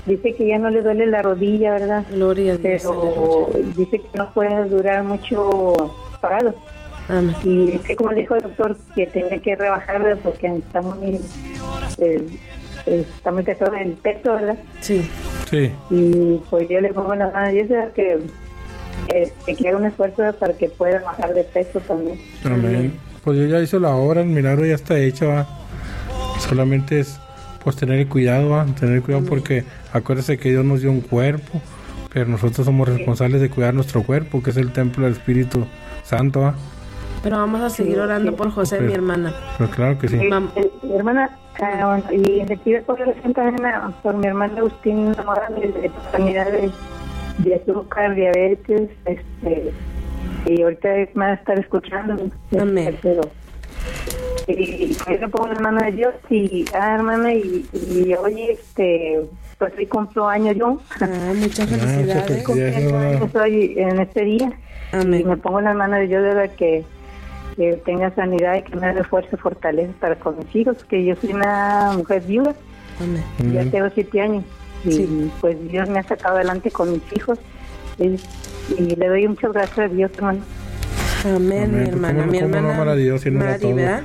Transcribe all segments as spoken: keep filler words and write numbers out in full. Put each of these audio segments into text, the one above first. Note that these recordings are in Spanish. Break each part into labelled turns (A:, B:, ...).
A: dice que ya no le duele la rodilla, ¿verdad?
B: Gloria a Dios.
A: Pero dice que no puede durar mucho parado.
B: Amén.
A: Y es que como dijo el doctor, que tiene que rebajar porque está muy, eh, está muy pesado el peso, ¿verdad?
B: Sí.
C: Sí.
A: Y pues yo le pongo la mano a Dios que, eh, que haga un esfuerzo para que pueda bajar de peso también.
C: Amén. Pues yo ya hice la obra, el milagro ya está hecho, ¿va? Solamente es pues tener cuidado, ¿va? Tener cuidado porque acuérdese que Dios nos dio un cuerpo, pero nosotros somos responsables de cuidar nuestro cuerpo, que es el templo del Espíritu Santo, ¿va?
B: Pero vamos a seguir orando por José,
C: Pues,
B: mi hermana.
C: Pues claro que sí.
A: Eh, eh, mi hermana, ah, y le pido por oración también a- por mi hermana Agustín Morales, de sanidad de, de azúcar, diabetes, este, y ahorita es más estar escuchando.
B: Amén.
A: Este, pero, y yo le pongo la mano de Dios y, ah, hermana, y, y oye, este, pues hoy cumplo años yo.
B: Ah, muchas felicidades.
A: Cumplo años hoy en este día.
B: Amén.
A: Y me pongo en las manos de Dios de verdad que, que tenga sanidad y que me dé fuerza y fortaleza para con mis hijos, que yo soy una mujer viuda,
B: Amén.
A: ya
C: Ujú.
A: tengo siete años y
B: Sí.
A: pues Dios me ha sacado adelante con mis hijos y, y le doy muchas gracias a Dios, hermano.
B: Amén,
C: Amén.
B: mi
C: Pues,
B: hermana.
C: ¿cómo-
B: Mi
C: cómo no
B: hermana
C: amar a Dios si no da
B: Mari,
C: todo?
B: ¿verdad?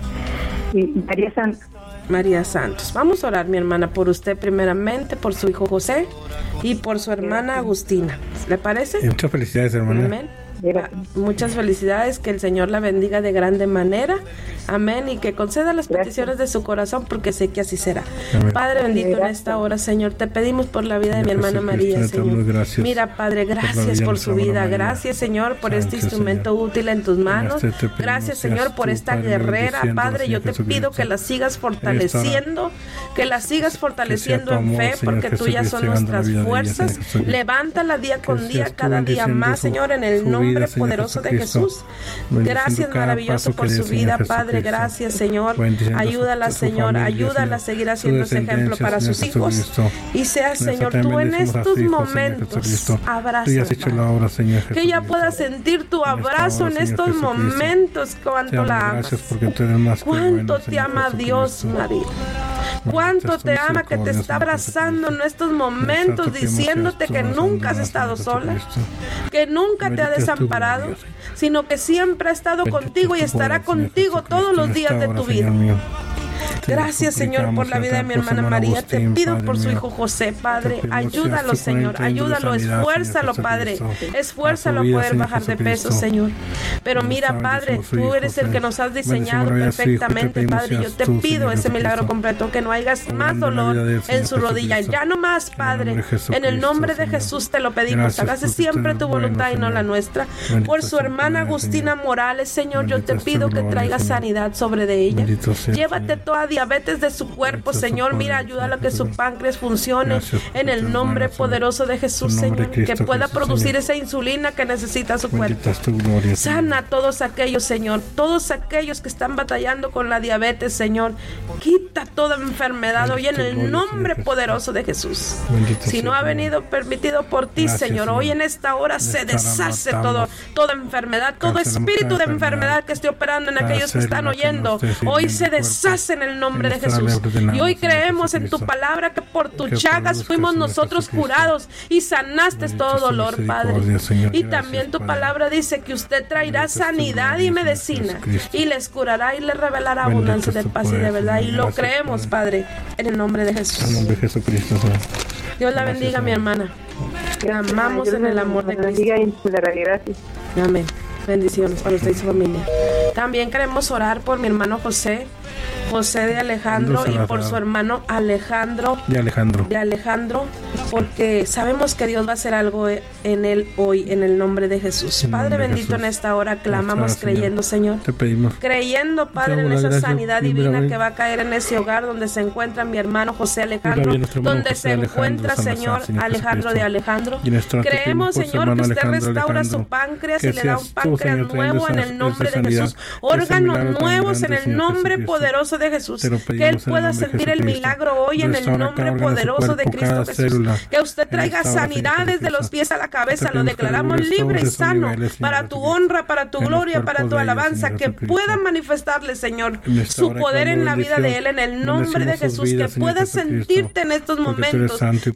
A: Y María Santa,
B: María Santos. Vamos a orar, mi hermana, por usted primeramente, por su hijo José y por su hermana Agustina. ¿Le parece?
C: Y muchas felicidades, hermana.
B: Amén.
A: gracias.
B: Muchas felicidades, que el Señor la bendiga de grande manera. Amén. Y que conceda las
A: Gracias.
B: peticiones de su corazón, porque sé que así será.
C: Amén.
B: Padre bendito, en
A: Gracias.
B: esta hora, Señor, te pedimos por la vida de mi hermana
C: Jesucristo,
B: María,
C: te damos
B: Señor.
C: gracias
B: Mira, Padre,
C: por la
B: gracias
C: vida
B: por
C: de
B: su
C: nuestra
B: vida.
C: hermana María.
B: Gracias, Señor, por este
C: Gracias,
B: instrumento
C: Señor.
B: útil en tus manos.
C: Este te pedimos,
B: Gracias,
C: seas
B: Señor, por
C: tú,
B: esta
C: Padre,
B: guerrera.
C: bendiciéndola,
B: Padre, yo
C: Señor
B: te pido
C: Jesucristo.
B: que la sigas fortaleciendo, que la sigas fortaleciendo
C: tu
B: en
C: amor,
B: fe,
C: Señor
B: porque tuyas son
C: Jesucristo, llegando a la
B: nuestras
C: vida de ella,
B: fuerzas.
C: Señor Jesucristo.
B: Levántala día con
C: Que
B: día,
C: seas tú
B: cada día
C: bendiciendo
B: más,
C: su-
B: Señor, en el
C: su vida,
B: nombre
C: Señor
B: poderoso de
C: Jesucristo.
B: Jesús.
C: Bendiciendo
B: Gracias,
C: cada
B: maravilloso,
C: paso
B: por
C: que
B: su
C: dé, Señor
B: vida, Padre.
C: Jesucristo.
B: Gracias, Señor.
C: Bendiciendo su-
B: Ayúdala,
C: su
B: Señor.
C: familia,
B: Ayúdala a
C: Señor.
B: seguir
C: Su
B: haciendo ese ejemplo
C: descendencia,
B: para
C: Señor
B: sus hijos.
C: Jesucristo.
B: Y sea,
C: Nosotros
B: Señor,
C: también
B: tú en
C: bendecimos a
B: estos
C: su hijo, Señor
B: momentos,
C: Jesucristo. Tú ya has
B: abrázala,
C: hecho la obra, Señor
B: que ella
C: Jesucristo.
B: pueda sentir tu
C: esta
B: abrazo
C: hora,
B: en
C: Señor
B: estos
C: Jesucristo.
B: momentos.
C: Te
B: Cuánto
C: damos
B: la amas.
C: gracias porque tú eres más que
B: Cuánto
C: bueno,
B: te
C: Señor
B: ama Dios,
C: Jesucristo.
B: María.
C: Bendita
B: Cuánto
C: es tu
B: te ama, que te
C: misericordia,
B: está
C: Señor
B: abrazando en
C: Jesucristo.
B: estos momentos,
C: Santo, pedimos
B: diciéndote
C: seas tú
B: que nunca has
C: abrazándola,
B: estado
C: Señor
B: sola,
C: Jesucristo.
B: que nunca te ha
C: Bendita es tu
B: desamparado,
C: gloria, Señor.
B: sino que siempre ha estado
C: Bendito
B: contigo y
C: es tu
B: estará
C: poder, Señor
B: contigo
C: Jesucristo,
B: todos los
C: en
B: días
C: esta
B: de
C: hora,
B: tu vida.
C: Señor mío. Te
B: Gracias, Señor, por la vida de mi
C: suplicamos,
B: hermana
C: hermano
B: María. Te
C: Agustín,
B: pido
C: Padre
B: por su
C: mío.
B: hijo José, Padre.
C: Te pedimos,
B: Ayúdalo,
C: seas tú con él,
B: Señor.
C: trayendo
B: Ayúdalo,
C: sanidad, Señor
B: esfuérzalo, Padre.
C: Jesucristo.
B: Esfuérzalo
C: A
B: a
C: su vida,
B: poder
C: Señor
B: bajar de peso,
C: Jesucristo.
B: Señor. Pero
C: Nos
B: mira,
C: está
B: Padre,
C: bendiciendo su
B: tú
C: hijo,
B: eres el
C: Señor.
B: que nos has
C: Bendecimos
B: diseñado
C: la vida de su hijo, te
B: perfectamente,
C: pedimos,
B: Padre. Yo
C: seas
B: te
C: tú,
B: pido
C: Señor
B: ese milagro
C: Jesucristo.
B: completo, que no hagas más
C: Obrando en la
B: dolor
C: vida del
B: en
C: Señor
B: su rodilla.
C: Jesucristo.
B: Ya no más,
C: En el
B: Padre.
C: nombre de
B: En el nombre de
C: Jesucristo,
B: Jesús te lo pedimos.
C: Gracias
B: Hágase
C: porque tú
B: siempre
C: eres
B: tu
C: bueno,
B: voluntad y no
C: Señor.
B: la nuestra.
C: Bendito
B: Por su
C: sea tu
B: hermana
C: poder,
B: Agustina
C: Señor.
B: Morales, Señor, yo
C: Bendita
B: te
C: es tu
B: pido que
C: gloria,
B: traiga
C: Señor.
B: sanidad sobre de ella.
C: Bendito sea,
B: Llévate
C: Señor.
B: toda diabetes de su cuerpo,
C: Bendito es tu
B: Señor.
C: poder,
B: Mira, ayúdalo a que su
C: Señor.
B: páncreas funcione
C: Gracias, porque
B: en el
C: eres
B: nombre
C: bueno, Señor.
B: poderoso de Jesús,
C: En nombre de
B: Señor. Que
C: Cristo
B: pueda
C: Jesús,
B: producir
C: Señor.
B: esa insulina que necesita su cuerpo.
C: Bendita es tu gloria, Señor.
B: Sana a todos aquellos, Señor, todos aquellos que están batallando con la diabetes, Señor. Quita toda enfermedad hoy en
C: Bendito
B: el
C: gloria,
B: nombre
C: Señor
B: poderoso de Jesús.
C: Bendito
B: Si
C: sea
B: no ha
C: tu
B: venido permitido por ti,
C: Gracias,
B: Señor, hoy
C: Señor.
B: en esta hora se
C: Declaramos,
B: deshace
C: atamos,
B: todo, toda enfermedad, todo
C: cancelamos
B: espíritu
C: cada
B: de enfermedad
C: enfermedad,
B: que esté operando en
C: cada
B: aquellos que están
C: célula que
B: oyendo.
C: no esté sirviendo
B: Hoy
C: en
B: se
C: el cuerpo.
B: deshace en el nombre de
C: En nuestra
B: Jesús.
C: le ordenamos,
B: Y hoy
C: Señor
B: creemos en tu
C: Jesucristo,
B: palabra que por tus
C: que
B: chagas
C: produzca,
B: fuimos
C: Señor
B: nosotros
C: Jesucristo.
B: curados y sanaste
C: Bendita
B: todo
C: es tu
B: dolor, Padre.
C: misericordia, Señor.
B: Y
C: Gracias,
B: también tu
C: Padre.
B: palabra dice que usted traerá
C: Bendita es tu
B: sanidad
C: gloria,
B: y
C: Señor
B: medicina
C: Jesucristo.
B: y les curará y les revelará
C: Bendito
B: abundancia
C: es
B: de
C: tu
B: paz y de
C: poder,
B: verdad. Y
C: Señor.
B: lo
C: Gracias,
B: creemos, Padre, en el nombre de
C: En
B: Jesús.
C: nombre de Jesucristo, Señor.
B: Dios la
C: Gracias,
B: bendiga, mi
C: Señor.
B: hermana. La amamos en el amor de Cristo.
A: Bendiga y le daré gracias.
B: Amén. Bendiciones para usted y su familia. También queremos orar por mi hermano José, José de Alejandro, y por su hermano Alejandro
C: Y Alejandro.
B: de Alejandro, porque sabemos que Dios va a hacer algo en él hoy, en el nombre de Jesús.
C: En
B: Padre
C: nombre de
B: bendito,
C: Jesús.
B: en esta hora clamamos
C: Gracias, Señor.
B: creyendo, Señor.
C: Te pedimos.
B: Creyendo, Padre, en
C: damos la
B: esa
C: gracia,
B: sanidad
C: y mira,
B: divina
C: ven.
B: que va a caer en ese hogar donde se encuentra mi hermano José Alejandro,
C: Mira bien nuestro hermano
B: donde
C: José
B: se
C: Alejandro
B: encuentra,
C: Salazar,
B: Señor,
C: Señor
B: Alejandro de
C: Jesucristo.
B: Alejandro.
C: Y en esta hora te
B: Creemos,
C: pedimos por su
B: Señor, que
C: hermano
B: usted
C: Alejandro,
B: restaura
C: Alejandro,
B: su páncreas
C: que
B: y le da un
C: seas tú,
B: páncreas
C: Señor, trayendo
B: nuevo en
C: esa-
B: el nombre
C: esa
B: de Jesús.
C: sanidad, ese
B: Órganos
C: milagro tan
B: nuevos en
C: grande,
B: el
C: Señor
B: nombre
C: Jesucristo.
B: poderoso de Jesús.
C: Te lo
B: Que
C: pedimos
B: Él
C: en el
B: pueda
C: nombre de
B: sentir el
C: Jesucristo.
B: milagro hoy en el
C: Restaura
B: nombre
C: cada órgano de su
B: poderoso de
C: cuerpo,
B: Cristo
C: cada
B: Jesús.
C: célula.
B: Que usted
C: En
B: traiga
C: esta hora, Señor
B: sanidad desde
C: Jesucristo.
B: los pies a la
C: Te
B: cabeza. Lo
C: pedimos que
B: declaramos
C: libres
B: libre y
C: todos esos
B: sano
C: niveles, Señor
B: para tu
C: Jesucristo.
B: honra, para tu
C: En los
B: gloria, para
C: cuerpos
B: tu
C: de ellos,
B: alabanza.
C: Señor
B: Que
C: Jesucristo.
B: pueda manifestarle, Señor,
C: En esta
B: su
C: hora
B: poder en
C: clamo
B: la vida de
C: bendición.
B: Él en el nombre de
C: Bendecimos sus
B: Jesús. Que
C: vidas, Señor
B: pueda
C: Jesucristo,
B: sentirte en estos
C: porque tú eres
B: momentos.
C: santo y